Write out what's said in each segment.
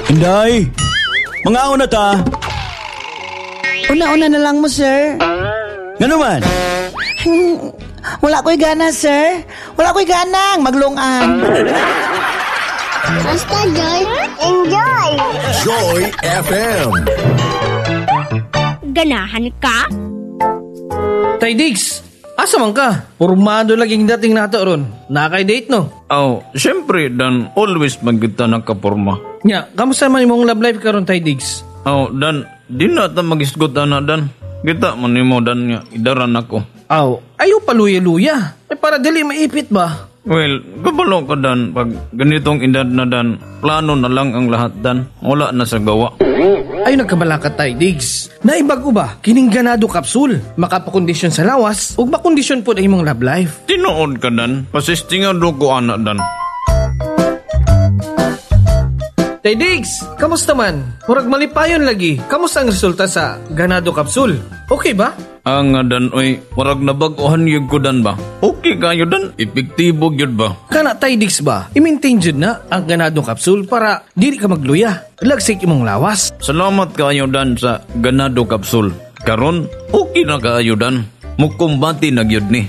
Inday, mga una ta. Una-una na lang mo, sir. Ngano man? Wala ko'y gana, sir. Wala ko'y ganang maglungan. Basta Joy, enjoy! Joy FM. Ganahan ka? Tay Diggs, asa man ka? Pormado laging dating nato ron. Nakay-date no? Siyempre, Dan, always magkita nakaporma. Nya, kamusta man imong love life karon Tay Diggs? Dan, di na ta mag-isgot na, Dan. Kita man mo, Dan, nga, idaran ako. Ayaw paluya-luya. Para dali maipit ba? Well, kabalo ka, Dan. Pag ganitong edad na, Dan, plano na lang ang lahat, Dan. Wala na sa gawa. Ay nagkabala ka Tay Diggs. Naibago ba? Kining ganado kapsul. Makapakondisyon sa lawas ug makondisyon po ang imong love life. Tinuod ka, Dan. Pasistingado ko, anak, Dan. Tay Diggs, kamusta man? Murag malipayon lagi. Kamusta ang resulta sa ganado kapsul? Okay ba? Dan, oy, warag nabaguhan yun ko, Dan ba? Okay kayo, Dan. Epektibo yun ba? Kana Tay Diggs ba? I-maintain jud na ang ganado kapsul para dili ka magluya. Lagsik imong lawas. Salamat kayo, Dan, sa ganado kapsul. Karon, okay na kayo, Dan. Mukumbati na yun ni.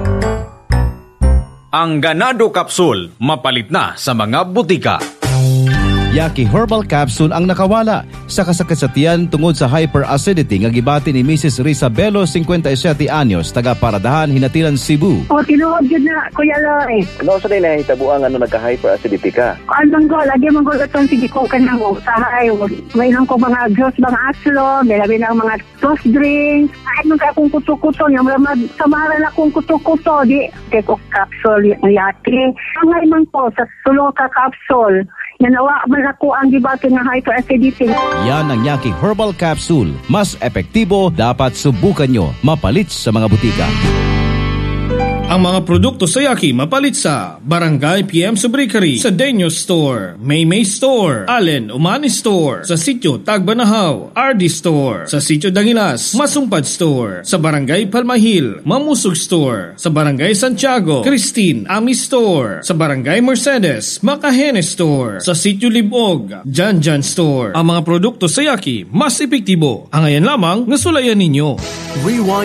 Ang ganado kapsul, mapalit na sa mga butika. Yaki Herbal Capsule ang nakawala sa kasakit sa tiyan tungod sa hyperacidity nga gibati ni Mrs. Rizabelo, 57 anyos, taga Paradahan, Hinatilan, Cebu. Tinuod yun na, Kuya Loy. Ano sa nila hitabuang nagka-hyperacidity ka? Ang lagi mong itong sige ko ka nang usahay. May lang ko mga juice, mga aslo, may labi ng mga soft drinks. Kahit nung akong kuto-kuto, yung samaran akong kuto-kuto, di, take off capsule, yung Yaki. Ang ngayon po, sa sulo ka capsule, nawa man ako ang gibati nga hyperacidity. Yan ang Yaki Herbal Capsule. Mas epektibo, dapat subukan nyo. Mapalit sa mga butika. Ang mga produkto sa Yaki mapalit sa Barangay PM Subricary, sa Denyo Store, Maymay Store, Allen Umani Store, sa Sitio Tagbanahaw, RD Store, sa Sitio Dangilas, Masumpad Store, sa Barangay Palmahil, Mamusog Store, sa Barangay Santiago, Christine Ami Store, sa Barangay Mercedes, Makahene Store, sa Sitio Libog, Janjan Store. Ang mga produkto sa Yaki mas epektibo. Ang ayan lamang nasulayan ninyo. Rewind